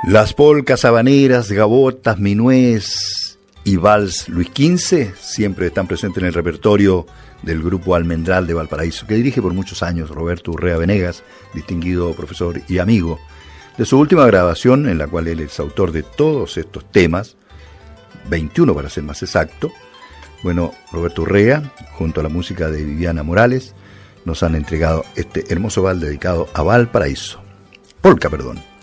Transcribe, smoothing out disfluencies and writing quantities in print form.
Las polcas habaneras, gavotas, minués y vals Luis XV siempre están presentes en el repertorio del grupo Almendral de Valparaíso, que dirige por muchos años Roberto Urrea Venegas, distinguido profesor y amigo. De su última grabación, en la cual él es autor de todos estos temas, 21 para ser más exacto, bueno, Roberto Urrea, junto a la música de Viviana Morales, nos han entregado este hermoso vals dedicado a Valparaíso. Polca, perdón.